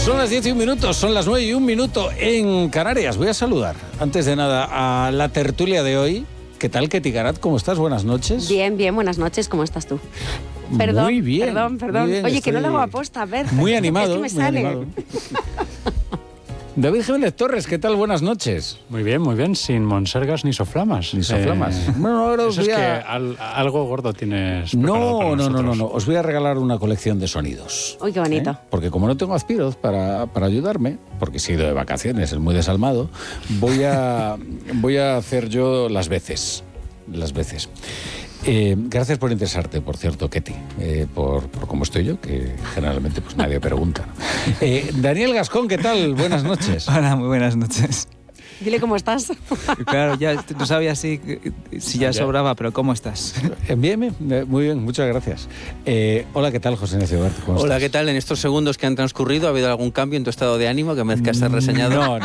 Son las 10 y 1 minuto, son las 9 y 1 minuto en Canarias. Voy a saludar, antes de nada, a la tertulia de hoy. ¿Qué tal, Ketty Garat? ¿Cómo estás? Buenas noches. Bien, buenas noches. ¿Cómo estás tú? Perdón, muy bien. Perdón. Muy bien, oye, que no lo hago aposta, a ver. Muy animado. Es que me sale. Animado. David Jiménez Torres, ¿qué tal? Buenas noches. Muy bien, sin monsergas ni soflamas. Ni soflamas. Bueno, ahora os eso voy es a... que algo gordo tienes preparado para nosotros. No. Os voy a regalar una colección de sonidos. Uy, qué bonito. Porque como no tengo Azpiroz para ayudarme, porque he ido de vacaciones, es muy desalmado, voy a hacer yo las veces. Gracias por interesarte, por cierto, Ketty, por cómo estoy yo, que generalmente pues nadie pregunta. Daniel Gascón, ¿qué tal? Buenas noches. Hola, muy buenas noches. Dile cómo estás. Claro, ya no sabía si ya sobraba, pero ¿cómo estás? Bien, muy bien, muchas gracias. Hola, ¿qué tal, José Ignacio Huerta? ¿Cómo Hola, estás? ¿qué tal? En estos segundos que han transcurrido, ¿ha habido algún cambio en tu estado de ánimo que merezca ser reseñado?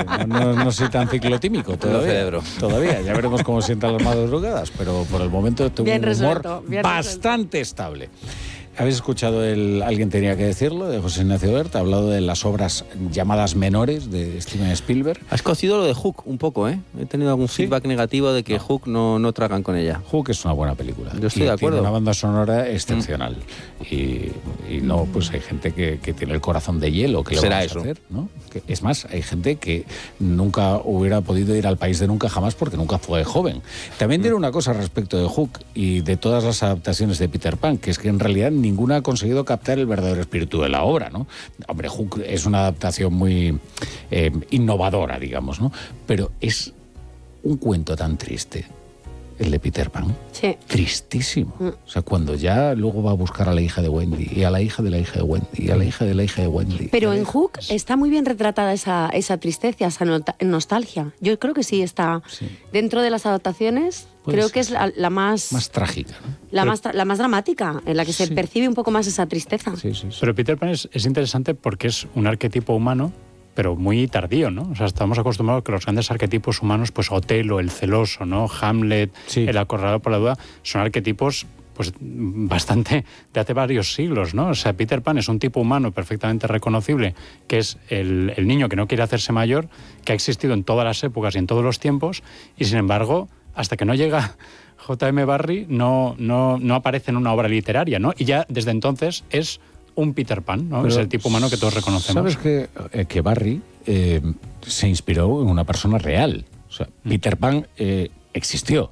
No soy tan ciclotímico todavía. Ya veremos cómo sientan las madrugadas, pero por el momento tengo un humor bastante estable. ¿Habéis escuchado Alguien tenía que decirlo, de José Ignacio Huerta? Ha hablado de las obras llamadas menores de Steven Spielberg. Has cocido lo de Hook un poco, ¿eh? He tenido algún feedback negativo de que Hook no tragan con ella. Hook es una buena película. Yo estoy de acuerdo. Tiene una banda sonora excepcional. Y no, pues hay gente que tiene el corazón de hielo. Que será lo vamos a hacer, ¿no? Es más, hay gente que nunca hubiera podido ir al país de nunca jamás porque nunca fue joven. También diré una cosa respecto de Hook y de todas las adaptaciones de Peter Pan, que es que en realidad ninguna ha conseguido captar el verdadero espíritu de la obra, ¿no? Hombre, Hook es una adaptación muy innovadora, digamos, ¿no? Pero es un cuento tan triste, el de Peter Pan. Sí. Tristísimo. O sea, cuando ya luego va a buscar a la hija de Wendy, y a la hija de la hija de Wendy, y a la hija de la hija de Wendy. Pero en Hook está muy bien retratada esa tristeza, esa nostalgia. Yo creo que sí está dentro de las adaptaciones. Creo que es la más trágica, ¿no? La más dramática, en la que se percibe un poco más esa tristeza. Sí. Pero Peter Pan es interesante porque es un arquetipo humano, pero muy tardío, ¿no? O sea, estamos acostumbrados a que los grandes arquetipos humanos, pues Otelo, el celoso, ¿no? Hamlet, el acorralado por la duda, son arquetipos pues bastante de hace varios siglos, ¿no? O sea, Peter Pan es un tipo humano perfectamente reconocible, que es el niño que no quiere hacerse mayor, que ha existido en todas las épocas y en todos los tiempos, y sin embargo, hasta que no llega J.M. Barrie, no aparece en una obra literaria, ¿no? Y ya desde entonces es un Peter Pan, ¿no? Es el tipo humano que todos reconocemos. ¿Sabes que Barrie se inspiró en una persona real? O sea, Peter Pan existió.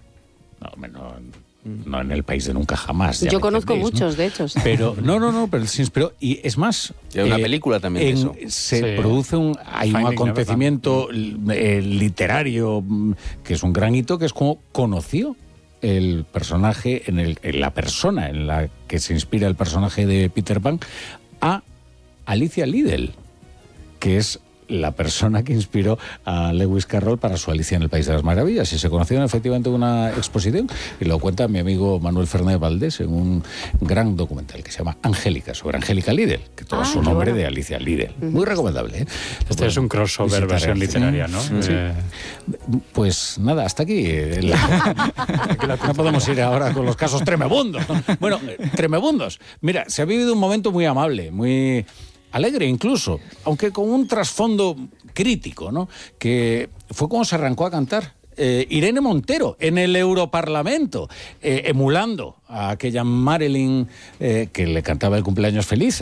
No en el país de nunca jamás. Yo conozco muchos, ¿no? De hecho. Pero pero él se inspiró. Y es más... Hay una película también de eso. Se produce un acontecimiento literario que es un gran hito, que es como conoció el personaje, la persona en la que se inspira el personaje de Peter Pan, a Alicia Liddell, que es la persona que inspiró a Lewis Carroll para su Alicia en el País de las Maravillas. Y se conocieron efectivamente en una exposición, y lo cuenta mi amigo Manuel Fernández Valdés en un gran documental que se llama Angélica, sobre Angélica Liddell, que toma su nombre de Alicia Liddell. Muy recomendable, ¿eh? Este es un crossover versión literaria, ¿no? Sí. Pues nada, hasta aquí. No podemos ir ahora con los casos tremebundos, ¿no? Bueno, tremebundos. Mira, se ha vivido un momento muy amable, muy alegre incluso, aunque con un trasfondo crítico, ¿no? Que fue cuando se arrancó a cantar Irene Montero en el Europarlamento, emulando a aquella Marilyn que le cantaba el cumpleaños feliz